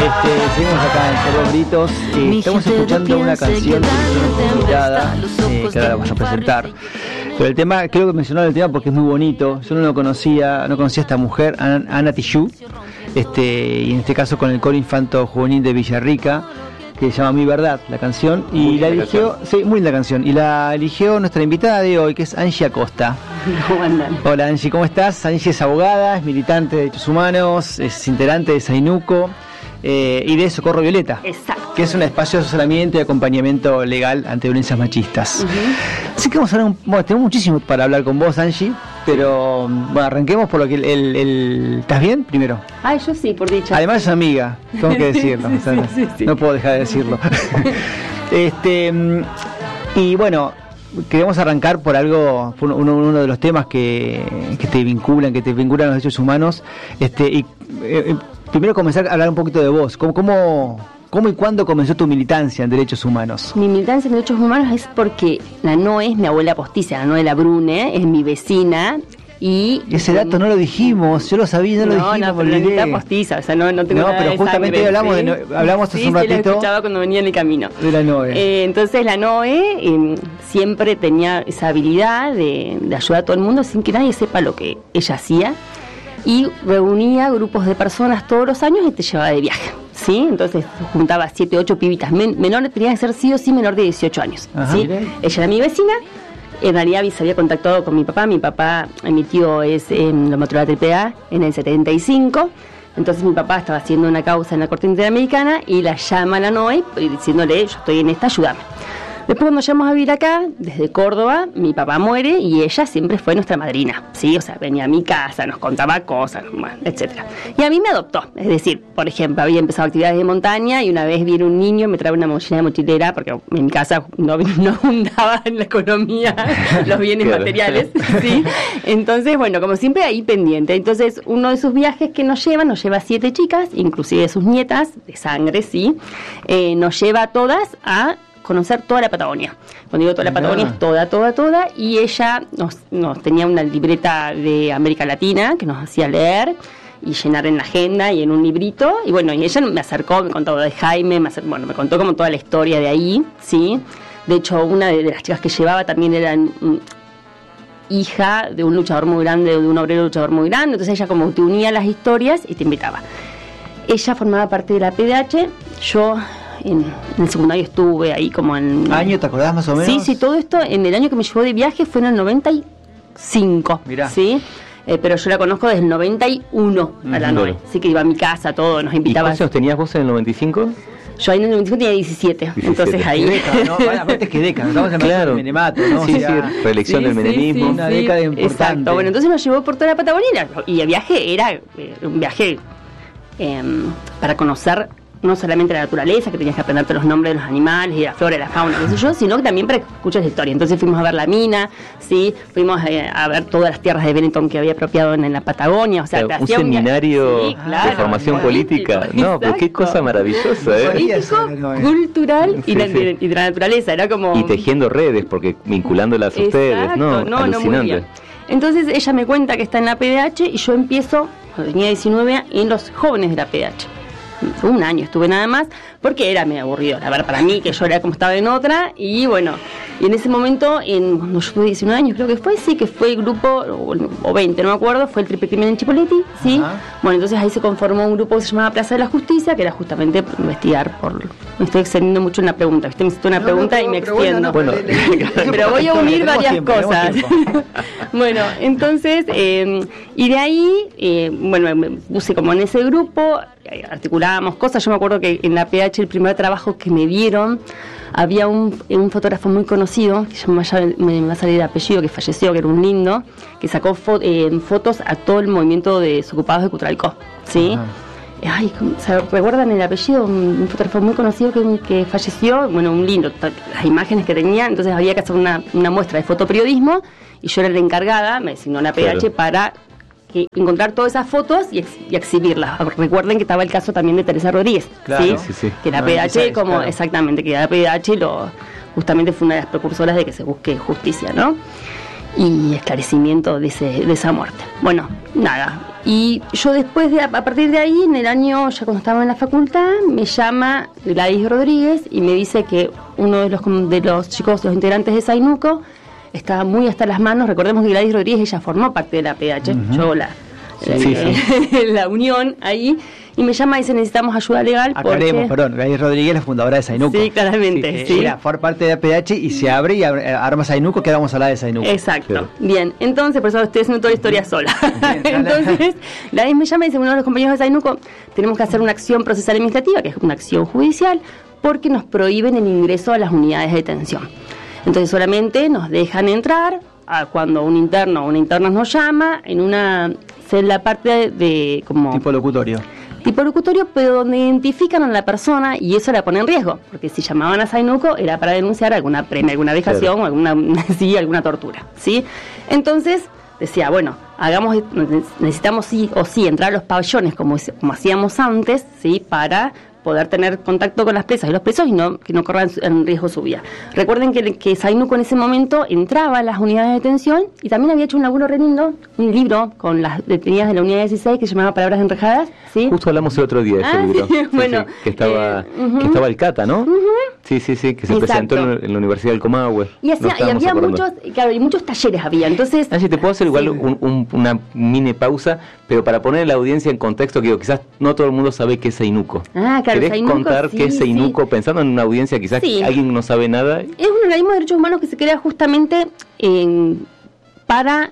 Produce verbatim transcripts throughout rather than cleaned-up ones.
Este, seguimos acá en Solo Gritos. Eh, estamos escuchando una canción invitada, eh, que ahora la vamos a presentar. Pero el tema, creo que mencionaron el tema porque es muy bonito. Yo no lo conocía, no conocía a esta mujer, Ana Tijoux, este, y en este caso con el coro infanto juvenil de Villarrica, que se llama Mi Verdad, la canción, y muy la eligió, canción. sí, muy linda canción, y la eligió nuestra invitada de hoy, que es Angie Acosta. ¿Cómo andan? Hola Angie, ¿cómo estás? Angie es abogada, es militante de derechos humanos, es integrante de Sainuco eh, y de Socorro Violeta. Exacto. Que es un espacio de asesoramiento y acompañamiento legal ante violencias machistas. Uh-huh. Así que vamos a hablar, un, bueno, tenemos muchísimo para hablar con vos, Angie, pero bueno, arranquemos por lo que el, el, el ¿estás bien? Primero. Ay, yo sí, por dicha. Además es amiga, tengo que decirlo. sí, o sea, sí, sí, sí. No puedo dejar de decirlo. este y bueno, queremos arrancar por algo, por uno, uno de los temas que, que te vinculan, que te vinculan a los derechos humanos. Este y eh, primero comenzar a hablar un poquito de vos. ¿Cómo, cómo, cómo y cuándo comenzó tu militancia en derechos humanos? Mi militancia en derechos humanos es porque la Noé es mi abuela postiza, la Noé la Brune, es mi vecina. Y ese dato no lo dijimos, yo lo sabía, no, no lo dijimos. No, pero la mitad postiza, o sea, no, no tengo no, nada pero de justamente sangre, hablamos ¿sí? de no, hablamos hace sí, un ratito. Sí, lo escuchaba cuando venía en el camino. De la Noé. Eh, entonces la Noé eh, siempre tenía esa habilidad de, de ayudar a todo el mundo sin que nadie sepa lo que ella hacía. Y reunía grupos de personas todos los años y te llevaba de viaje, ¿sí? Entonces juntaba siete, ocho pibitas men- menores, tenía que ser sí o sí menor de dieciocho años, ajá, ¿sí? Ella era mi vecina. En realidad se había contactado con mi papá. Mi papá, mi tío es eh, lo mató la Triple A en el setenta y cinco. Entonces mi papá estaba haciendo una causa en la Corte Interamericana y la llama a la Noé diciéndole, yo estoy en esta, ayúdame. Después cuando llegamos a vivir acá, desde Córdoba, mi papá muere y ella siempre fue nuestra madrina, ¿sí? O sea, venía a mi casa, nos contaba cosas, bueno, etcétera. Y a mí me adoptó, es decir, por ejemplo, había empezado actividades de montaña y una vez vino un niño y me trajo una mochila de mochilera, porque en mi casa no, no abundaba en la economía los bienes claro. materiales, ¿sí? Entonces, bueno, como siempre ahí pendiente. Entonces, uno de sus viajes que nos lleva, nos lleva a siete chicas, inclusive sus nietas, de sangre, ¿sí? Eh, nos lleva a todas a conocer toda la Patagonia. Cuando digo toda la Patagonia es toda, toda, toda, y ella nos, nos tenía una libreta de América Latina que nos hacía leer y llenar en la agenda y en un librito, y bueno, y ella me acercó, me contó de Jaime, me acercó, bueno, me contó como toda la historia de ahí, ¿sí? De hecho, una de, de las chicas que llevaba también era mm, hija de un luchador muy grande, de un obrero luchador muy grande, entonces ella como te unía las historias y te invitaba. Ella formaba parte de la P D H, yo... En, en el secundario estuve ahí como en... ¿Año te acordás más o menos? Sí, sí, todo esto en el año que me llevó de viaje fue en el noventa y cinco. Mirá. ¿Sí? Eh, pero yo la conozco desde el noventa y uno a la Noé. Así que iba a mi casa, todo, nos invitaba. ¿Y cuántos años tenías vos en el noventa y cinco? Yo ahí en el noventa y cinco tenía diecisiete, diecisiete. Entonces ahí... Década, ¿no? Bueno, aparte es que década, estamos en claro. el menemato, ¿no? Sí, o sea, sí, reelección sí, del menemismo. Sí, una sí, década importante. Exacto, bueno, entonces nos llevó por toda la Patagonia y el viaje era eh, un viaje eh, para conocer... no solamente la naturaleza, que tenías que aprenderte los nombres de los animales y de la flora y la fauna, qué sé yo, sino que también para que escuches la historia. Entonces fuimos a ver la mina, sí, fuimos eh, a ver todas las tierras de Benetton que había apropiado en, en la Patagonia, o sea, claro, un seminario un... Sí, claro, de formación política. Político, no, pero qué cosa maravillosa, ¿eh? Político, cultural sí, y, la, sí. y de la naturaleza, era como... Y tejiendo redes, porque vinculándolas a ustedes, ¿no? no, alucinante. No, muy bien. Entonces ella me cuenta que está en la P D H y yo empiezo, cuando tenía diecinueve, en los jóvenes de la P D H. Un año estuve nada más, porque era medio aburrido, la verdad, para mí, que yo era como estaba en otra, y bueno, y en ese momento, en, cuando yo tuve diecinueve años, creo que fue, sí, que fue el grupo, o, o veinte, no me acuerdo, fue el Triple Crimen en Chipoleti, sí, uh-huh. Bueno, entonces ahí se conformó un grupo que se llamaba Plaza de la Justicia, que era justamente investigar por, me estoy extendiendo mucho en la pregunta, ¿viste? Me hiciste una no, pregunta no, y me extiendo, bueno, no, bueno, pero voy a unir varias tiempo, cosas, bueno, entonces, eh, y de ahí, eh, bueno, me puse como en ese grupo, articulábamos cosas. Yo me acuerdo que en la P H el primer trabajo que me dieron había un, un fotógrafo muy conocido, que ya me va a salir el apellido, que falleció, que era un lindo, que sacó fo- eh, fotos a todo el movimiento de desocupados de Cutralcó, ¿sí? Uh-huh. Ay, ¿se recuerdan el apellido? Un, un fotógrafo muy conocido que, que falleció, bueno, un lindo, las imágenes que tenía, entonces había que hacer una, una muestra de fotoperiodismo y yo era la encargada, me designó la P H claro. para... que encontrar todas esas fotos y, ex- y exhibirlas. Recuerden que estaba el caso también de Teresa Rodríguez, claro, ¿sí? Sí, sí. Que la no, P H, sabes, como claro. exactamente, que la P H lo, justamente fue una de las precursoras de que se busque justicia, ¿no? y esclarecimiento de, ese, de esa muerte. Bueno, nada. Y yo después, de, a partir de ahí, en el año, ya cuando estaba en la facultad, me llama Gladys Rodríguez y me dice que uno de los, de los chicos, los integrantes de Zainuco, estaba muy hasta las manos. Recordemos que Gladys Rodríguez, ella formó parte de la P H, uh-huh. yo la, sí, la, sí. la unión ahí. Y me llama y dice, necesitamos ayuda legal. Aclaremos, porque... perdón, Gladys Rodríguez, la fundadora de Zainuco. Sí, claramente. Sí, sí. Era por parte de la P H y se abre y arma Zainuco, que vamos a hablar de Zainuco. Exacto. Claro. Bien, entonces, por eso estoy haciendo toda la historia sola. Bien, entonces, Gladys me llama y dice, uno de los compañeros de Zainuco, tenemos que hacer una acción procesal administrativa, que es una acción judicial, porque nos prohíben el ingreso a las unidades de detención. Entonces, solamente nos dejan entrar a cuando un interno o una interna nos llama en una celda parte de, de como... tipo locutorio. Tipo locutorio, pero donde identifican a la persona y eso la pone en riesgo, porque si llamaban a Zainuco era para denunciar alguna premia, alguna vejación o alguna, sí, alguna tortura, ¿sí? Entonces decía, bueno, hagamos, necesitamos sí o sí entrar a los pabellones como, como hacíamos antes, ¿sí? Para poder tener contacto con las presas y los presos y no que no corran en riesgo su vida. Recuerden que, que Zainuco en ese momento entraba a las unidades de detención y también había hecho un laburo re lindo, un libro con las detenidas de la unidad dieciséis que se llamaba Palabras Enrejadas, ¿sí? Justo hablamos el otro día de ese ah, libro. Sí, sí, bueno, sí, que estaba eh, uh-huh. que estaba el Cata, ¿no? Uh-huh. Sí, sí, sí, que se Exacto. presentó en, en la Universidad del Comahue. Y, hacía, y había acordando. muchos, claro, y muchos talleres había, entonces... Así te puedo hacer igual sí. un, un, una mini pausa, pero para poner a la audiencia en contexto, que digo, quizás no todo el mundo sabe qué es Zainuco. Ah, claro, ¿Querés Zainuco, contar sí, qué es Zainuco? Sí. Pensando en una audiencia, quizás sí. alguien no sabe nada. Es un organismo de derechos humanos que se crea justamente en, para...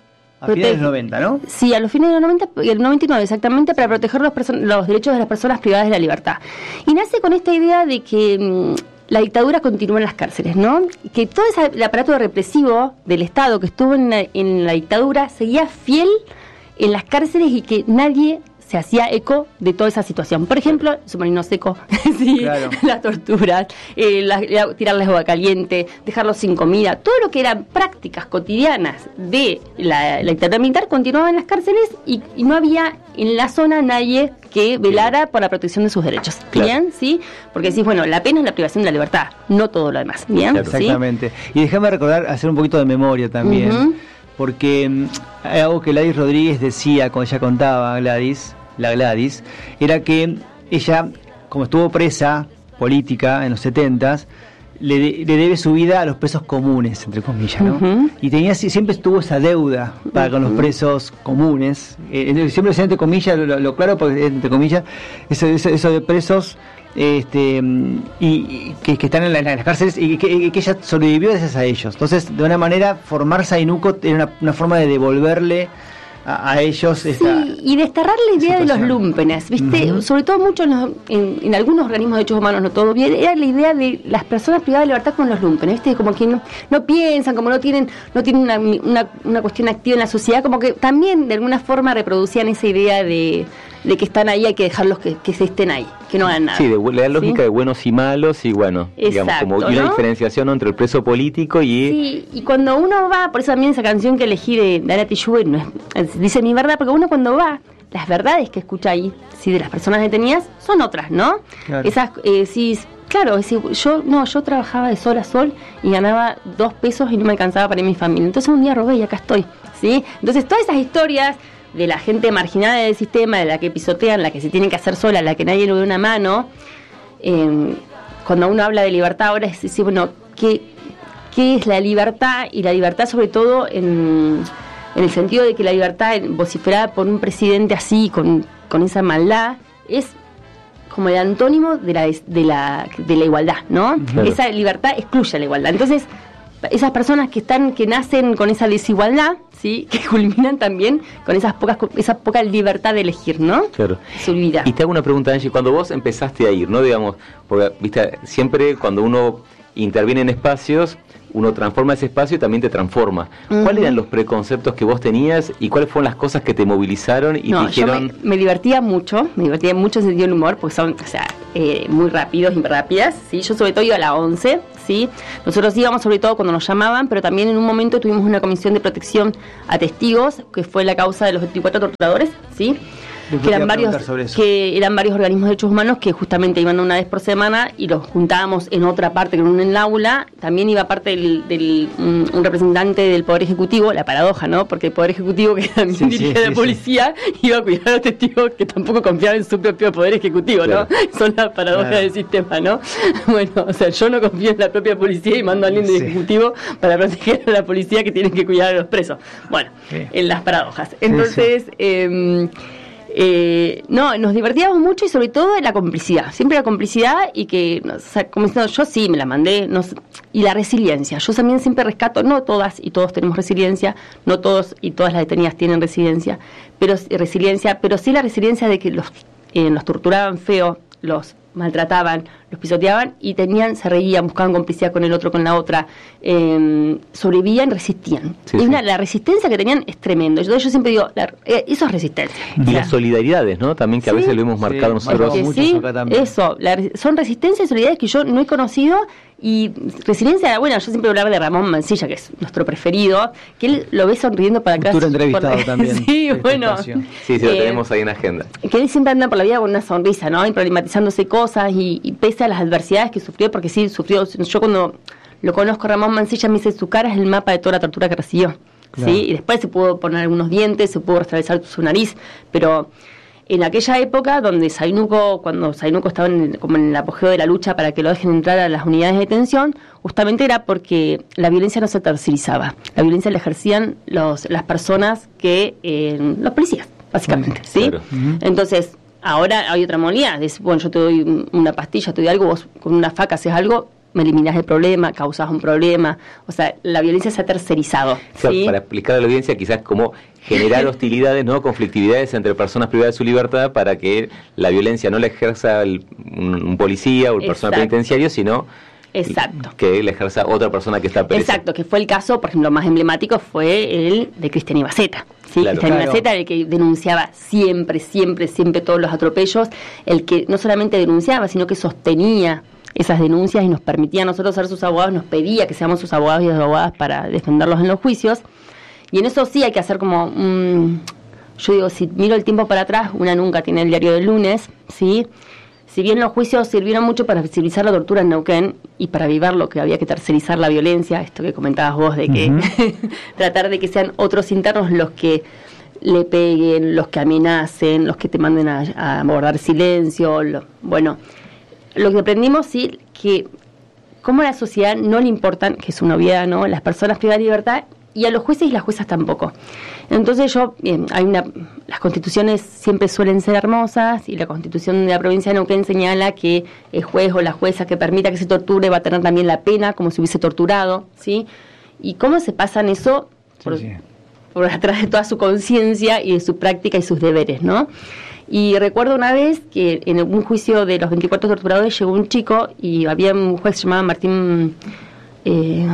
A fines de los noventa, ¿no? Sí, a los fines de los noventa, el noventa y nueve exactamente, para proteger los, perso- los derechos de las personas privadas de la libertad. Y nace con esta idea de que mmm, la dictadura continúa en las cárceles, ¿no? Que todo ese, el aparato represivo del Estado que estuvo en la, en la dictadura seguía fiel en las cárceles y que nadie se hacía eco de toda esa situación. Por ejemplo, submarino seco, sí, claro. las torturas, eh, la, la, tirarles agua caliente, dejarlos sin comida, todo lo que eran prácticas cotidianas de la, la dictadura militar continuaba en las cárceles y, y no había en la zona nadie que velara por la protección de sus derechos. Claro. ¿Bien? ¿Sí? Porque decís, bueno, la pena es la privación de la libertad, no todo lo demás. ¿Bien? Claro, exactamente. ¿Sí? Y déjame recordar, hacer un poquito de memoria también, uh-huh. porque um, algo que Gladys Rodríguez decía cuando ella contaba, Gladys, la Gladys, era que ella, como estuvo presa política en los setentas, le, le debe su vida a los presos comunes, entre comillas, ¿no? Uh-huh. Y tenía siempre tuvo esa deuda para uh-huh. con los presos comunes. Eh, siempre decía entre comillas, lo, lo claro, porque entre comillas, eso, eso, eso de presos este y, y que, que están en, la, en las cárceles y que, y que ella sobrevivió gracias a ellos. Entonces, de una manera, formar Zainuco era una, una forma de devolverle A, a ellos esta, sí, y desterrar la idea de los lúmpenes, ¿viste? Uh-huh. Sobre todo mucho en, los, en, en algunos organismos de derechos humanos, no todo bien, era la idea de las personas privadas de libertad con los lúmpenes, ¿viste? Como que no, no piensan, como no tienen no tienen una, una, una cuestión activa en la sociedad, como que también de alguna forma reproducían esa idea de, de que están ahí, hay que dejarlos que, que se estén ahí, que no hagan nada. Sí, de la lógica ¿sí? de buenos y malos, y bueno, exacto, digamos, como y una ¿no? diferenciación entre el preso político y... Sí, y cuando uno va, por eso también esa canción que elegí de, de Ana Tijoux, no es, dice mi verdad, porque uno cuando va, las verdades que escucha ahí, sí, de las personas detenidas, son otras, ¿no? Claro. Esas, eh, sí, claro, es decir, yo, no, yo trabajaba de sol a sol y ganaba dos pesos y no me alcanzaba para ir a mi familia. Entonces un día robé y acá estoy, ¿sí? Entonces todas esas historias de la gente marginada del sistema, de la que pisotean, la que se tienen que hacer sola, la que nadie le da una mano, eh, cuando uno habla de libertad ahora es decir, bueno, ¿qué, qué es la libertad? Y la libertad sobre todo en, en el sentido de que la libertad vociferada por un presidente así, con, con esa maldad, es como el antónimo de la, de la, de la igualdad, ¿no? Claro. Esa libertad excluye la igualdad. Entonces, esas personas que están que nacen con esa desigualdad, sí, que culminan también con esas pocas esa poca libertad de elegir, ¿no? Claro. Su vida. Y te hago una pregunta, Angie, cuando vos empezaste a ir, ¿no? Digamos, porque viste, siempre cuando uno interviene en espacios, uno transforma ese espacio y también te transforma. Uh-huh. ¿Cuáles eran los preconceptos que vos tenías y cuáles fueron las cosas que te movilizaron y no, te dijeron? Yo me, me divertía mucho, me divertía mucho en sentido del humor, porque son, o sea, eh, muy rápidos y rápidas, ¿sí? Yo sobre todo iba a la once, ¿sí? Nosotros íbamos sobre todo cuando nos llamaban, pero también en un momento tuvimos una comisión de protección a testigos, que fue la causa de los veinticuatro torturadores, ¿sí? que eran varios que eran varios organismos de derechos humanos que justamente iban una vez por semana y los juntábamos en otra parte, en un aula. También iba parte del, del un, un representante del Poder Ejecutivo, la paradoja, ¿no? Porque el Poder Ejecutivo, que también sí, dirige sí, la sí, policía, sí. iba a cuidar a los testigos que tampoco confiaban en su propio Poder Ejecutivo, ¿no? Claro. Son las paradojas claro. del sistema, ¿no? Bueno, o sea, yo no confío en la propia policía y mando a alguien del sí. Ejecutivo para proteger a la policía que tiene que cuidar a los presos. Bueno, sí. en las paradojas. Entonces, sí, sí. Eh, Eh, no, nos divertíamos mucho y sobre todo en la complicidad, siempre la complicidad y que, o sea, como diciendo, yo sí me la mandé, no, y la resiliencia, yo también siempre rescato, no todas y todos tenemos resiliencia, no todos y todas las detenidas tienen resiliencia, pero resiliencia, pero sí la resiliencia de que los, eh, los torturaban feo, los maltrataban, los pisoteaban y tenían, se reían, buscaban complicidad con el otro, con la otra, eh, sobrevivían, resistían. Sí, y una, sí. La resistencia que tenían es tremendo. Yo, yo siempre digo, la, eh, eso es resistencia. Y o sea, las solidaridades, ¿no? También que sí, a veces lo hemos marcado sí, nosotros. Sí, eso, la, son resistencias y solidaridades que yo no he conocido. Y resiliencia, bueno, yo siempre hablaba de Ramón Mansilla, que es nuestro preferido, que él lo ve sonriendo para atrás. Futuro entrevistado por... también. Sí, bueno. Sí, sí, lo eh, tenemos ahí en agenda. Que él siempre anda por la vida con una sonrisa, ¿no? Y problematizándose cosas y, y pese a las adversidades que sufrió, porque sí, sufrió. Yo cuando lo conozco, Ramón Mansilla me dice, su cara es el mapa de toda la tortura que recibió. Claro. ¿Sí? Y después se pudo poner algunos dientes, se pudo restaurar su nariz, pero... En aquella época, donde Zainuco, cuando Zainuco estaba en el, como en el apogeo de la lucha para que lo dejen entrar a las unidades de detención, justamente era porque la violencia no se tercerizaba. La violencia la ejercían los, las personas que, eh, los policías, básicamente, ¿sí? Claro. Uh-huh. Entonces, ahora hay otra modalidad. Es, bueno, yo te doy una pastilla, te doy algo, vos con una faca haces algo, me eliminas el problema, causas un problema. O sea, la violencia se ha tercerizado. O sea, ¿sí? Para explicar a la audiencia, quizás como generar hostilidades, no conflictividades entre personas privadas de su libertad para que la violencia no la ejerza el, un, un policía o el personal penitenciario, sino Exacto. que la ejerza otra persona que está presa. Exacto, que fue el caso, por ejemplo, más emblemático fue el de Cristian Ibaceta. Sí, claro, Cristian claro. Ibaceta, el que denunciaba siempre, siempre, siempre todos los atropellos, el que no solamente denunciaba, sino que sostenía esas denuncias y nos permitía a nosotros ser sus abogados, nos pedía que seamos sus abogados y abogadas para defenderlos en los juicios. Y en eso sí hay que hacer como, um, yo digo, si miro el tiempo para atrás, una nunca tiene el diario del lunes, ¿sí? Si bien los juicios sirvieron mucho para visibilizar la tortura en Neuquén y para avivar lo que había que tercerizar la violencia, esto que comentabas vos de que uh-huh. tratar de que sean otros internos los que le peguen, los que amenacen, los que te manden a, a guardar silencio, lo, bueno, lo que aprendimos sí que como a la sociedad no le importan, que es una obviedad, ¿no? Las personas privadas de libertad y a los jueces y las juezas tampoco. Entonces yo, bien, hay una, las constituciones siempre suelen ser hermosas y la constitución de la provincia de Neuquén señala que el juez o la jueza que permita que se torture va a tener también la pena como si hubiese torturado, ¿sí? Y cómo se pasan eso por, sí, sí. por atrás de toda su conciencia y de su práctica y sus deberes, ¿no? Y recuerdo una vez que en un juicio de los veinticuatro torturadores llegó un chico y había un juez llamado Martín eh,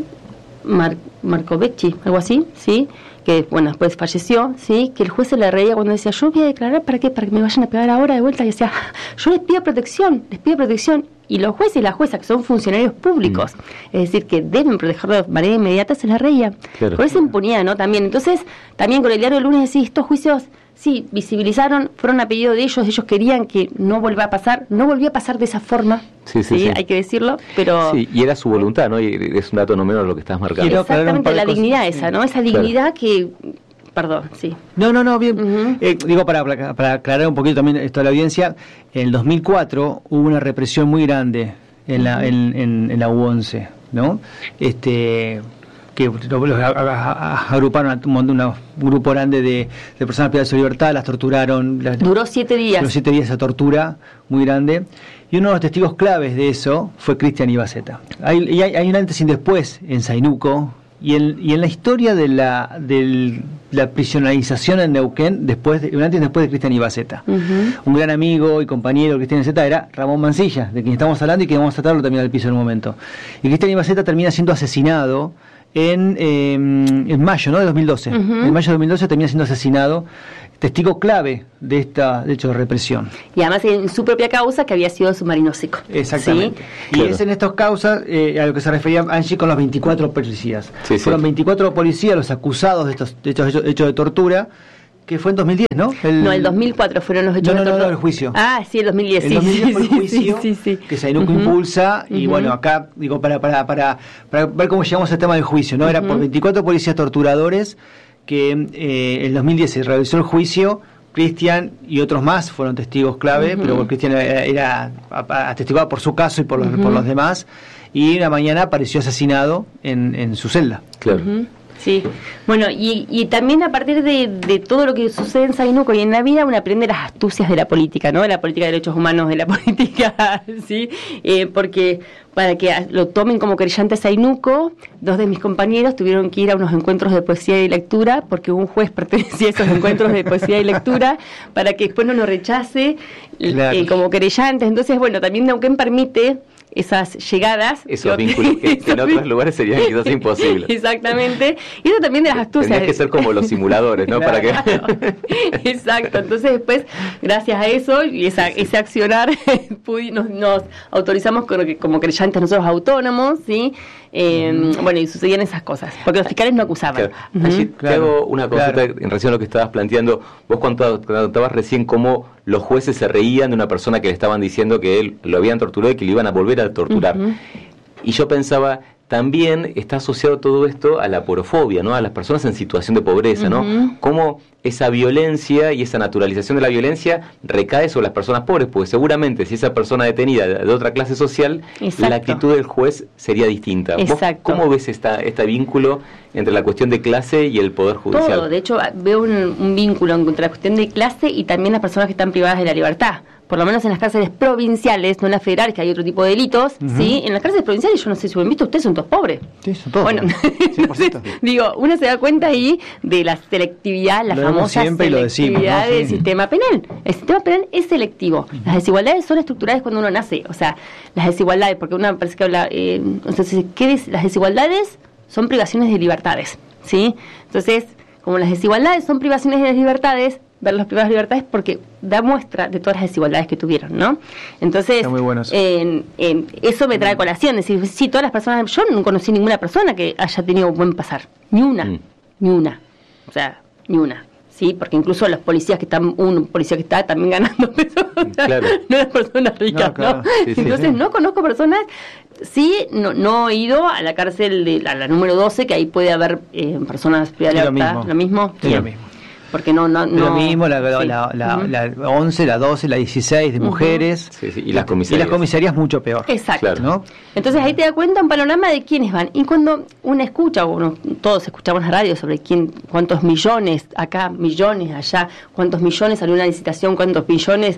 Mar, Marcovecchi, algo así, ¿sí? Que, bueno, después falleció, ¿sí? Que el juez se le reía cuando decía, yo voy a declarar, ¿para qué? Para que me vayan a pegar ahora de vuelta. Y decía, yo les pido protección, les pido protección. Y los jueces y las juezas, que son funcionarios públicos, mm. es decir, que deben protegerlo de manera inmediata, se les reía. Claro. Por esa impunidad, ¿no? También. Entonces, también con el diario del lunes decís, estos juicios, sí, visibilizaron, fueron a pedido de ellos, ellos querían que no volviera a pasar, no volvió a pasar de esa forma, sí, sí, sí, sí. hay que decirlo, pero... Sí, y era su voluntad, ¿no? Y es un dato no menor lo que estás marcando. Exactamente, la dignidad cosas, esa, ¿no? Esa dignidad claro. que... Perdón, sí. No, no, no, bien. Uh-huh. Eh, digo, para, para, para aclarar un poquito también esto a la audiencia, en el dos mil cuatro hubo una represión muy grande en la, uh-huh. en, en, en la U once, ¿no? Este... que los agruparon a un, un grupo grande de, de personas privadas de su libertad, las torturaron. Las, duró siete días. Duró siete días esa tortura muy grande. Y uno de los testigos claves de eso fue Cristian Ibaceta. Hay, y hay, hay un antes y un después en Zainuco y en, y en la historia de la, de la prisionalización en Neuquén, después de, un antes y después de Cristian Ibaceta. Uh-huh. Un gran amigo y compañero de Cristian Ibaceta era Ramón Mansilla, de quien estamos hablando y que vamos a tratarlo también al piso en un momento. Y Cristian Ibaceta termina siendo asesinado En, eh, en mayo, ¿no? de dos mil doce. Uh-huh. En mayo de dos mil doce termina siendo asesinado, testigo clave de esta de hecho de represión. Y además en su propia causa, que había sido submarino seco. Exactamente. ¿Sí? Y claro. es en estas causas eh, a lo que se refería Angie con los veinticuatro policías. Sí, Fueron sí. veinticuatro policías los acusados de estos, de estos hechos, hechos de tortura, que fue en dos mil diez, ¿no? El... No, el dos mil cuatro fueron los hechos. No, no, no, no, el juicio. Ah, sí, el dos mil diez. El sí, dos mil diez sí, fue el sí, juicio sí, sí, sí. que Zainuco uh-huh. impulsa, y uh-huh. bueno, acá, digo, para, para, para, para ver cómo llegamos al tema del juicio, ¿no? Era uh-huh. por veinticuatro policías torturadores que eh, en el dos mil diez se realizó el juicio. Cristian y otros más fueron testigos clave, uh-huh. pero Cristian era, era atestiguado por su caso y por los, uh-huh. por los demás, y una mañana apareció asesinado en, en su celda. Claro. Uh-huh. Sí, bueno, y, y también a partir de, de todo lo que sucede en Zainuco y en la vida, uno aprende las astucias de la política, ¿no? De la política de derechos humanos, de la política, ¿sí? Eh, porque para que lo tomen como querellante Zainuco, dos de mis compañeros tuvieron que ir a unos encuentros de poesía y lectura, porque un juez pertenecía a esos encuentros de poesía y lectura, para que después no nos rechace claro. eh, como querellantes. Entonces, bueno, también Neuquén permite esas llegadas. Esos vínculos que en otros lugares serían quizás imposibles. Exactamente. Y eso también de las astucias. Tendrías que ser como los simuladores, ¿no? Claro. Para que... Exacto. Entonces después, gracias a eso y esa, ese accionar, nos, nos autorizamos como, como creyentes nosotros autónomos, ¿sí? Eh, mm. Bueno, y sucedían esas cosas. Porque los fiscales no acusaban. Claro. Uh-huh. Allí claro. te hago una cosita claro. en relación a lo que estabas planteando. Vos contabas recién cómo los jueces se reían de una persona que le estaban diciendo que él lo habían torturado y que le iban a volver a torturar. Uh-huh. Y yo pensaba, también está asociado todo esto a la porofobia, ¿no? A las personas en situación de pobreza, ¿no? Uh-huh. Cómo esa violencia y esa naturalización de la violencia recae sobre las personas pobres, porque seguramente si esa persona detenida de otra clase social, exacto. la actitud del juez sería distinta. Exacto. ¿Vos cómo ves esta, este vínculo entre la cuestión de clase y el Poder Judicial? Todo, de hecho veo un, un vínculo entre la cuestión de clase y también las personas que están privadas de la libertad. Por lo menos en las cárceles provinciales, no en las federales, que hay otro tipo de delitos, uh-huh. ¿sí? En las cárceles provinciales, yo no sé si lo han visto, ustedes son todos pobres. Sí, son todos bueno, entonces, digo, uno se da cuenta ahí de la selectividad, la lo famosa selectividad decimos, ¿no? del sí. sistema penal. El sistema penal es selectivo. Uh-huh. Las desigualdades son estructurales cuando uno nace. O sea, las desigualdades, porque uno parece que habla... Eh, entonces, ¿qué des- las desigualdades son privaciones de libertades, ¿sí? Entonces, como las desigualdades son privaciones de libertades, ver los privados de libertades porque da muestra de todas las desigualdades que tuvieron, ¿no? Entonces, muy bueno eso. En, en, eso me trae colación, es decir, sí, todas las personas, yo no conocí ninguna persona que haya tenido un buen pasar, ni una, mm. ni una, o sea, ni una, sí, porque incluso los policías que están, un policía que está también ganando pesos, o sea, claro. no eran personas ricas, ¿no? Claro. ¿no? Sí, sí, Entonces, sí. no conozco personas, sí, no, no he ido a la cárcel de la, la número doce, que ahí puede haber eh, personas privadas de libertad, lo mismo, es lo mismo. Porque no, no, no. Lo mismo, la, sí. la, la, uh-huh. la once, la doce, la dieciséis de uh-huh. mujeres. Sí, sí, y las comisarías. Y las comisarías mucho peor. Exacto. Claro. ¿No? Entonces ahí te da cuenta un panorama de quiénes van. Y cuando uno escucha, bueno, todos escuchamos la radio sobre quién, cuántos millones acá, millones allá, cuántos millones salió una licitación, cuántos billones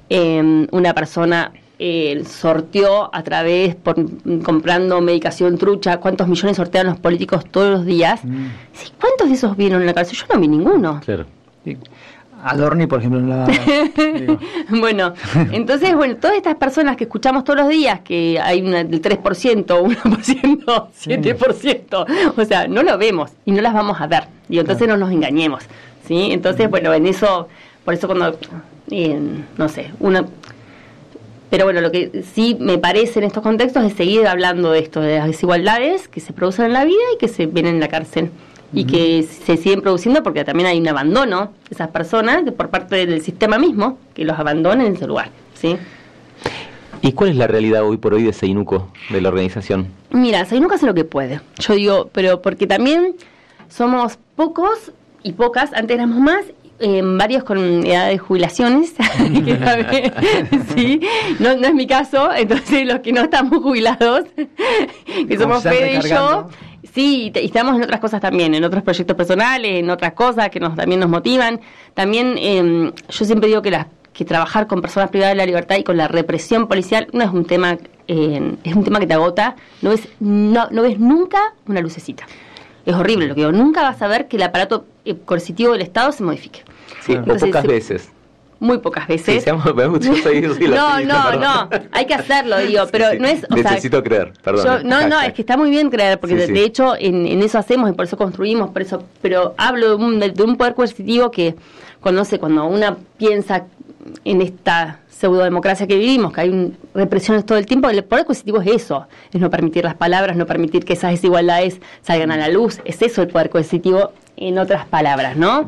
eh, una persona eh, sorteó a través, por comprando medicación trucha, cuántos millones sortean los políticos todos los días. Mm. Sí, ¿cuántos de esos vieron en la cárcel? Yo no vi ninguno. Claro. Sí. Adorni, por ejemplo, en la... Bueno, entonces, bueno, todas estas personas que escuchamos todos los días, que hay una del tres por ciento, uno por ciento, siete por ciento, o sea, no lo vemos y no las vamos a ver. Y entonces claro. no nos engañemos, ¿sí? Entonces, bueno, en eso, por eso cuando, eh, no sé, una... Pero bueno, lo que sí me parece en estos contextos es seguir hablando de esto, de las desigualdades que se producen en la vida y que se ven en la cárcel. Y uh-huh. que se siguen produciendo porque también hay un abandono de esas personas de, por parte del sistema mismo, que los abandonan en ese lugar, ¿sí? ¿Y cuál es la realidad hoy por hoy de Zainuco, de la organización? Mira, Zainuco hace lo que puede. Yo digo, pero porque también somos pocos y pocas, antes éramos más, eh, varios con edad de jubilaciones, que también, sí, no, no es mi caso, entonces los que no estamos jubilados, que somos Fede y yo, sí, y estamos en otras cosas también, en otros proyectos personales, en otras cosas que nos también nos motivan. También eh, yo siempre digo que las que trabajar con personas privadas de la libertad y con la represión policial no es un tema eh, es un tema que te agota, no ves no, no ves nunca una lucecita. Es horrible lo que digo, nunca vas a ver que el aparato eh, coercitivo del Estado se modifique. Sí, Entonces, o pocas se, veces. Muy pocas veces. Sí, seamos, me gusta, yo soy, soy no, no, no, hay que hacerlo, digo, pero sí, sí. no es... O Necesito sea, creer, perdón. Yo, no, no, es que está muy bien creer, porque sí, de, sí. de hecho en, en eso hacemos y por eso construimos, por eso, pero hablo de un, de, de un poder coercitivo que, cuando, no sé, cuando una piensa en esta pseudodemocracia que vivimos, que hay un, represiones todo el tiempo, el poder coercitivo es eso, es no permitir las palabras, no permitir que esas desigualdades salgan a la luz, es eso el poder coercitivo, en otras palabras, ¿no?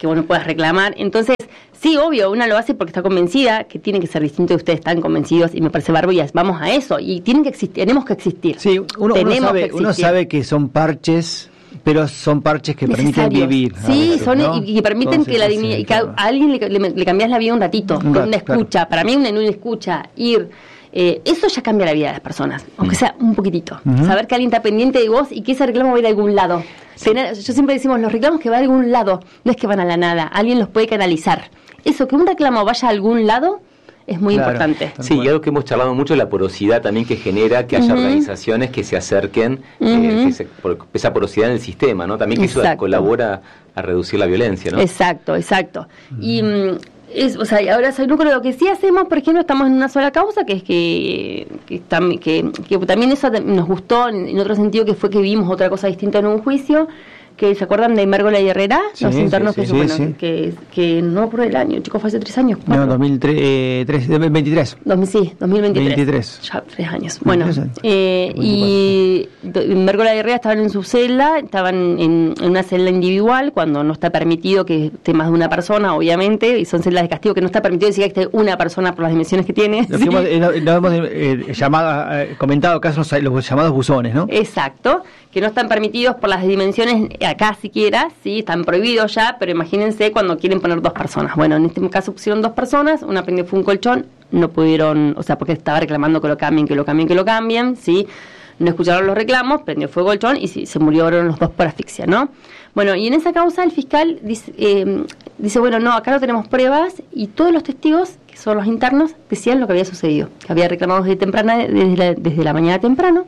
que vos no puedas reclamar. Entonces, sí, obvio, una lo hace porque está convencida que tiene que ser distinto y ustedes están convencidos y me parece bárbaro y vamos a eso. Y tienen que existir, tenemos que existir. Sí, uno, uno, sabe, que uno sabe que son parches, pero son parches que permiten vivir. Sí, veces, son ¿no? y que permiten Entonces, que la dignidad, sí, claro. a alguien le, le, le cambias la vida un ratito, un rato, una escucha. Claro. Para mí una, una escucha, ir... Eh, eso ya cambia la vida de las personas, aunque sea un poquitito. Uh-huh. Saber que alguien está pendiente de vos y que ese reclamo va a ir a algún lado. Sí. Tener, yo siempre decimos, los reclamos que van a algún lado, no es que van a la nada, alguien los puede canalizar. Eso, que un reclamo vaya a algún lado, es muy claro, importante. Sí, y algo que hemos charlado mucho es la porosidad también que genera que haya uh-huh. organizaciones que se acerquen, uh-huh. eh, que se, por, esa porosidad en el sistema, ¿no? También que exacto. eso colabora a reducir la violencia, ¿no? Exacto, exacto. Uh-huh. Y... Es, o sea, ahora soy núcleo, lo que sí hacemos, por ejemplo, estamos en una sola causa, que es que que, que, que también eso nos gustó en, en otro sentido, que fue que vimos otra cosa distinta en un juicio, que se acuerdan de Mérgola y Herrera, sí, los internos sí, sí, que, sí, bueno, sí. que que no por el año, chicos, fue hace tres años. ¿Cuatro? No, dos mil veintitrés. dos mil, sí, dos mil veintitrés. veintitrés. Ya tres años. Bueno, eh, y Mérgola y Herrera estaban en su celda, estaban en, en una celda individual, cuando no está permitido que esté más de una persona, obviamente, y son celdas de castigo que no está permitido decir que esté una persona por las dimensiones que tiene. Lo que hemos, eh, no, no hemos eh, llamado, eh, comentado casos los, los llamados buzones, ¿no? Exacto, que no están permitidos por las dimensiones acá siquiera, sí, están prohibidos ya, pero imagínense cuando quieren poner dos personas. Bueno, en este caso pusieron dos personas, una pendiente fue un colchón, no pudieron, o sea, porque estaba reclamando que lo cambien, que lo cambien, que lo cambien, sí, no escucharon los reclamos, prendió fuego colchón y sí, se murieron los dos por asfixia, ¿no? Bueno, y en esa causa el fiscal dice, eh, dice, bueno, no, acá no tenemos pruebas y todos los testigos, que son los internos, decían lo que había sucedido, que había reclamado desde temprana, desde la, desde la mañana temprano,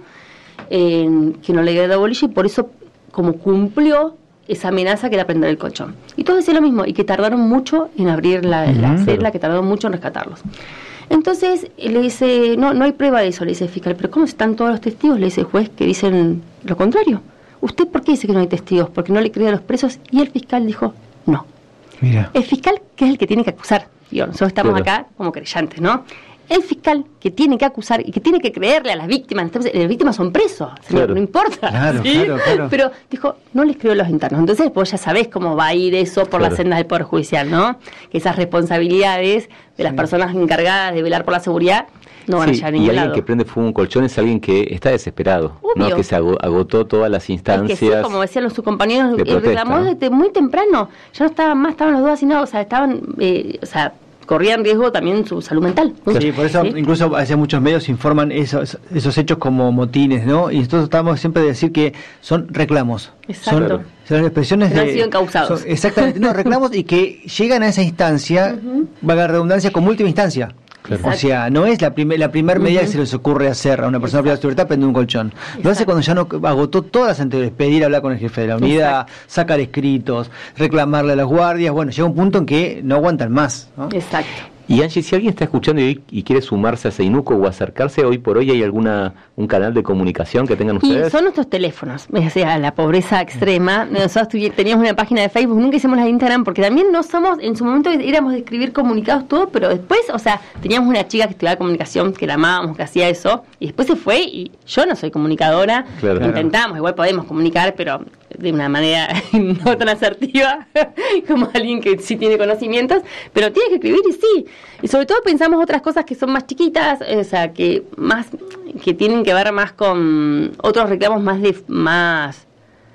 eh, que no le había dado bolilla y por eso, como cumplió esa amenaza que era prender el colchón. Y todos decían lo mismo, y que tardaron mucho en abrir la, uh-huh, la celda, que tardaron mucho en rescatarlos. Entonces le dice, no, no hay prueba de eso, le dice el fiscal, pero ¿cómo están todos los testigos? Le dice el juez que dicen lo contrario. ¿Usted por qué dice que no hay testigos? ¿Porque no le cree a los presos? Y el fiscal dijo, no. Mira. El fiscal, que es el que tiene que acusar, digo, nosotros estamos claro. acá como creyentes, ¿no? El fiscal que tiene que acusar y que tiene que creerle a las víctimas, entonces las víctimas son presos, señor, claro. no importa, claro, ¿sí? claro, claro. Pero dijo, no les creo a los internos. Entonces vos ya sabés cómo va a ir eso por claro. las sendas del Poder Judicial, ¿no? Que esas responsabilidades de las sí. personas encargadas de velar por la seguridad no van sí, a llegar a ningún lado. Y alguien lado. que prende fuego un colchón es alguien que está desesperado, obvio. ¿No? Que se agotó todas las instancias. Es que sí, como decían los sus compañeros, de reclamó ¿no? desde muy temprano, ya no estaban más, estaban los dos así, no, o sea, estaban, eh, o sea, corría en riesgo también su salud mental. Sí, por eso ¿sí? incluso hace muchos medios informan esos esos hechos como motines, ¿no? Y nosotros tratamos siempre de decir que son reclamos. Exacto. Son, son expresiones que de... no han sido encausados. Son, exactamente, no, reclamos y que llegan a esa instancia, uh-huh. valga la redundancia, como última instancia. Claro. O sea, no es la primer la primera medida uh-huh. que se les ocurre hacer a una persona privada de libertad prender un colchón. Exacto. Lo hace cuando ya no agotó todas las anteriores, pedir hablar con el jefe de la unidad, exacto. sacar escritos, reclamarle a las guardias. Bueno, llega un punto en que no aguantan más, ¿no? Exacto. Y Angie, si alguien está escuchando y, y quiere sumarse a Seinuco o acercarse, hoy por hoy hay alguna un canal de comunicación que tengan ustedes. Y son nuestros teléfonos, o sea, la pobreza extrema. Nosotros teníamos una página de Facebook, nunca hicimos la de Instagram, porque también no somos, en su momento éramos de escribir comunicados todo, pero después, o sea, teníamos una chica que estudiaba comunicación, que la amábamos, que hacía eso, y después se fue, y yo no soy comunicadora, claro. intentamos, igual podemos comunicar, pero de una manera no tan asertiva como alguien que sí tiene conocimientos, pero tiene que escribir y sí. Y sobre todo pensamos otras cosas que son más chiquitas, o sea, que más que tienen que ver más con otros reclamos más de más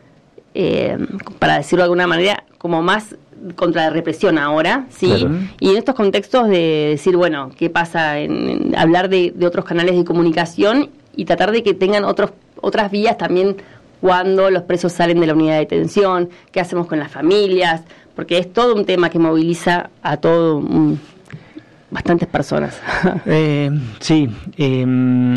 eh, para decirlo de alguna manera, como más contra la represión ahora, sí. Claro. Y en estos contextos de decir, bueno, qué pasa en, en hablar de, de otros canales de comunicación y tratar de que tengan otros otras vías también cuando los presos salen de la unidad de detención, qué hacemos con las familias, porque es todo un tema que moviliza a todo un, bastantes personas. eh, sí, eh,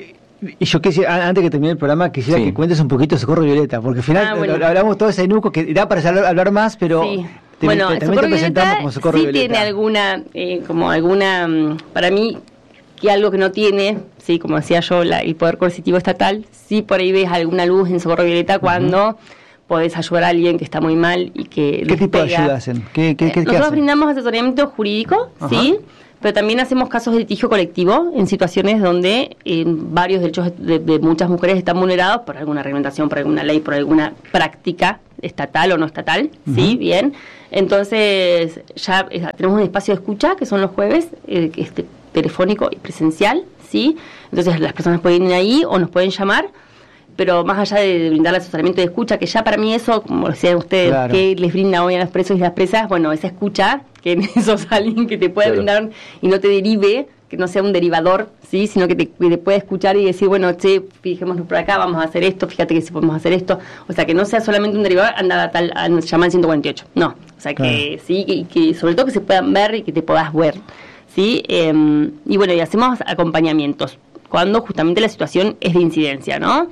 y yo quisiera, antes que termine el programa, quisiera sí. que cuentes un poquito de Socorro Violeta, porque al final ah, bueno. hablamos todo de Seinuco, que da para hablar, hablar más, pero sí. te, bueno, te, también te presentamos como Socorro sí Violeta. Sí tiene alguna, eh, como alguna, para mí, que algo que no tiene, sí, como decía yo, la, el Poder Coercitivo Estatal, sí por ahí ves alguna luz en Socorro Violeta cuando... Uh-huh. podés ayudar a alguien que está muy mal y que... ¿Qué tipo pega. de ayuda hacen? ¿Qué, qué, qué, Nosotros ¿qué hacen? brindamos asesoramiento jurídico, ajá. sí, pero también hacemos casos de litigio colectivo en situaciones donde eh, varios derechos de, de muchas mujeres están vulnerados por alguna reglamentación, por alguna ley, por alguna práctica estatal o no estatal, uh-huh. ¿sí? Bien. Entonces, ya eh, tenemos un espacio de escucha, que son los jueves, eh, este, telefónico y presencial, ¿sí? Entonces, las personas pueden ir ahí o nos pueden llamar, pero más allá de, de brindarle asesoramiento de escucha, que ya para mí eso, como decían ustedes, claro. que les brinda hoy a los presos y las presas, bueno, esa escucha, que en eso es alguien que te pueda claro. brindar y no te derive, que no sea un derivador, sí, sino que te, que te pueda escuchar y decir, bueno, che, fijémonos por acá, vamos a hacer esto, fíjate que si podemos hacer esto, o sea, que no sea solamente un derivador, anda a tal, a llamar al ciento cuarenta y ocho, no, o sea, claro. que sí, que, que sobre todo que se puedan ver y que te puedas ver, sí, eh, y bueno, y hacemos acompañamientos, cuando justamente la situación es de incidencia, ¿no?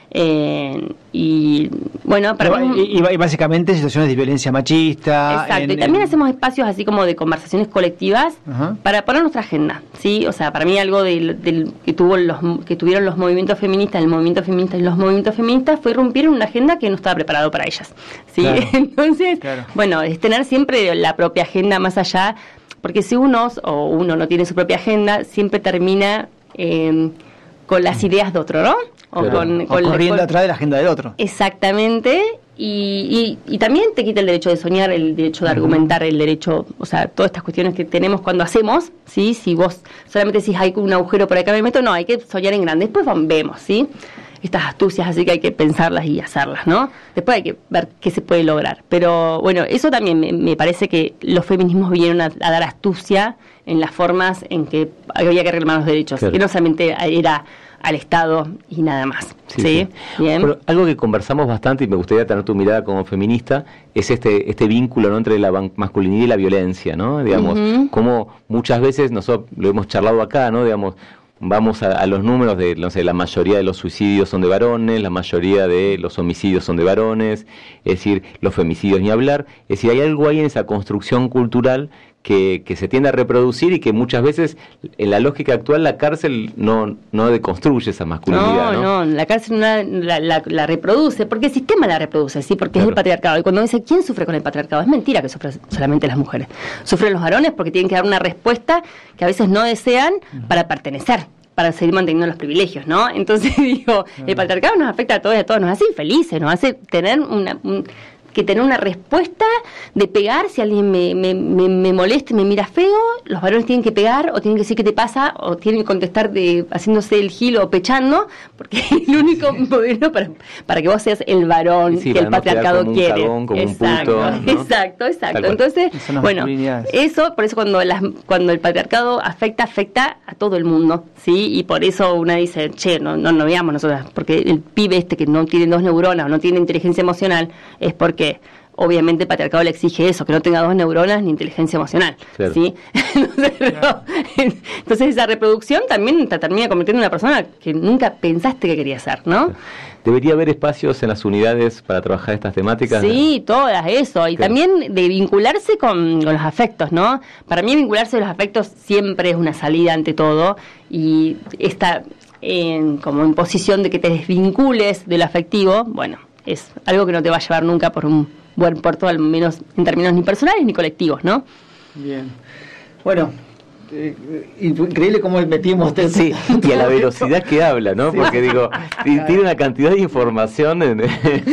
Eh, y bueno, para no, y, y básicamente situaciones de violencia machista. Exacto, en, y también en... hacemos espacios así como de conversaciones colectivas uh-huh. para poner nuestra agenda, ¿sí? O sea, para mí algo del, del que tuvo los que tuvieron los movimientos feministas, el movimiento feminista y los movimientos feministas fue romper una agenda que no estaba preparado para ellas, ¿sí? Claro. Entonces, claro. bueno, es tener siempre la propia agenda más allá, porque si uno o uno no tiene su propia agenda, siempre termina eh, con las ideas de otro, ¿no? O, claro. con, con, o corriendo con, atrás de la agenda del otro. Exactamente, y, y, y también te quita el derecho de soñar, el derecho de uh-huh. argumentar, el derecho, o sea, todas estas cuestiones que tenemos cuando hacemos, ¿sí? Si vos solamente decís, hay un agujero por acá me meto, no, hay que soñar en grande, después vemos, ¿sí? Estas astucias, así que hay que pensarlas y hacerlas, ¿no? Después hay que ver qué se puede lograr. Pero bueno, eso también me, me parece que los feminismos vinieron a, a dar astucia en las formas en que había que reclamar los derechos, claro. que no solamente era al Estado y nada más. Sí, ¿sí? Sí. Bien. Pero algo que conversamos bastante y me gustaría tener tu mirada como feminista es este este vínculo, ¿no?, entre la masculinidad y la violencia, ¿no? Digamos, uh-huh. como muchas veces nosotros lo hemos charlado acá, ¿no? Digamos, vamos a, a los números de, no sé, la mayoría de los suicidios son de varones, la mayoría de los homicidios son de varones, es decir, los femicidios ni hablar, es decir, hay algo ahí en esa construcción cultural que, que se tiende a reproducir y que muchas veces en la lógica actual la cárcel no no deconstruye esa masculinidad, ¿no? No, no, la cárcel no la, la, la reproduce, porque el sistema la reproduce, sí, porque claro. es el patriarcado. Y cuando dice quién sufre con el patriarcado, es mentira que sufren solamente las mujeres. Sufren los varones porque tienen que dar una respuesta que a veces no desean uh-huh. para pertenecer, para seguir manteniendo los privilegios, ¿no? Entonces digo, uh-huh. el patriarcado nos afecta a todos y a todos, nos hace infelices, nos hace tener una... Un, que tener una respuesta de pegar, si alguien me, me, me, me molesta y me mira feo, los varones tienen que pegar, o tienen que decir qué te pasa, o tienen que contestar de haciéndose el gil o pechando, porque es el único modelo para, para que vos seas el varón sí, que el patriarcado como quiere. Un cagón, como exacto, un puto, ¿no? exacto, exacto. Entonces, bueno, eso, por eso cuando las, cuando el patriarcado afecta, afecta a todo el mundo, ¿sí? Y por eso una dice, che, no, no, no veamos nosotras, porque el pibe este que no tiene dos neuronas o no tiene inteligencia emocional, es porque que obviamente el patriarcado le exige eso, que no tenga dos neuronas ni inteligencia emocional, claro. ¿sí? Entonces, claro. entonces esa reproducción también te termina convirtiendo en una persona que nunca pensaste que quería ser, ¿no? ¿Debería haber espacios en las unidades para trabajar estas temáticas? Sí, todas, eso, y claro. también de vincularse con, con los afectos, ¿no? Para mí vincularse con los afectos siempre es una salida ante todo, y esta en, como en posición de que te desvincules de lo afectivo, bueno, es algo que no te va a llevar nunca por un buen puerto, al menos en términos ni personales ni colectivos, ¿no? Bien. Bueno, eh, increíble cómo metimos usted. Sí, y a la velocidad que habla, ¿no? Sí. Porque digo, tiene una cantidad de información. En...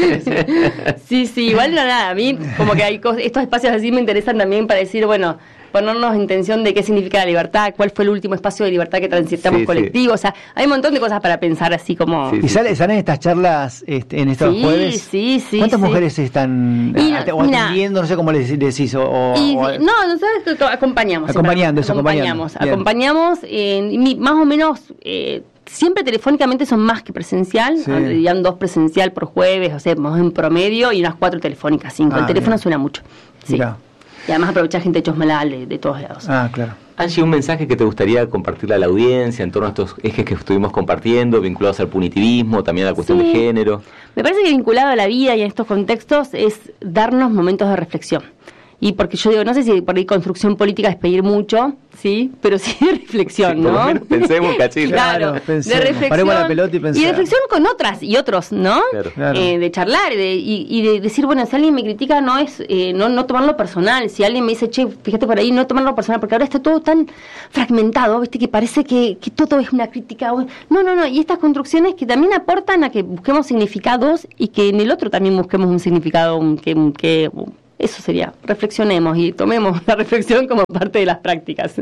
sí, sí, igual no nada. A mí, como que hay cosas, estos espacios así me interesan también para decir, bueno, ponernos en tensión de qué significa la libertad, cuál fue el último espacio de libertad que transitamos sí, colectivo, sí. o sea, hay un montón de cosas para pensar así como... Sí, sí. ¿Y sale, salen estas charlas este, en estos sí, jueves? Sí, sí, ¿Cuántas sí. mujeres están y, a, o atendiendo? No sé cómo les decís. O, o, y, o, no, nosotros acompañamos. Acompañando, eso, acompañamos. Acompañamos, acompañamos eh, más o menos... Eh, siempre telefónicamente son más que presencial, sí. Habían dos presencial por jueves, o sea, más en promedio, y unas cuatro telefónicas, cinco. Ah, el teléfono bien. Suena mucho. Sí. Mirá. Y además aprovechar gente de Chosmalal de, de todos lados. Ah, claro. Angie, un mensaje que te gustaría compartirle a la audiencia en torno a estos ejes que estuvimos compartiendo, vinculados al punitivismo, también a la cuestión sí. de género. Me parece que vinculado a la vida y a estos contextos es darnos momentos de reflexión. Y porque yo digo, no sé si por ahí construcción política es pedir mucho, sí, pero sí de reflexión, sí, ¿no? Por lo menos pensemos, cachín. Claro, claro, pensemos. de reflexión. Paremos la pelota y pensemos. Y de reflexión con otras y otros, ¿no? Claro. Claro. Eh, de charlar de, y, y de decir, bueno, si alguien me critica, no es eh, no, no tomarlo personal. Si alguien me dice, che, fíjate por ahí, no tomarlo personal, porque ahora está todo tan fragmentado, ¿viste? Que parece que, que todo es una crítica. No, no, no. Y estas construcciones que también aportan a que busquemos significados y que en el otro también busquemos un significado un, que, que eso sería, reflexionemos y tomemos la reflexión como parte de las prácticas.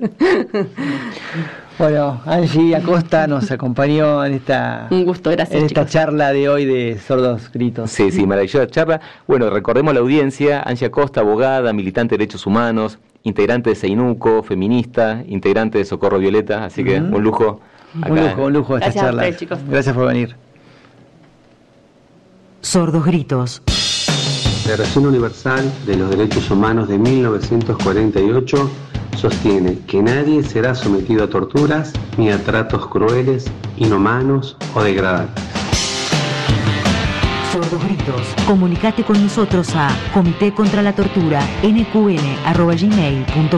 Bueno, Angie Acosta nos acompañó en esta, Un gusto, gracias, en esta chicos. charla de hoy de Sordos Gritos. Sí, sí, maravillosa charla. Bueno, recordemos a la audiencia, Angie Acosta, abogada, militante de derechos humanos, integrante de Seinuco, feminista, integrante de Socorro Violeta, así que Uh-huh. un lujo. Acá. Un lujo, un lujo esta Gracias a charla. ustedes, chicos. Gracias por venir. Sordos Gritos. La Declaración Universal de los Derechos Humanos de mil novecientos cuarenta y ocho sostiene que nadie será sometido a torturas ni a tratos crueles, inhumanos o degradantes. Sordos Gritos. Comunicate con nosotros a comité contra la tortura n q n arroba gmail punto com.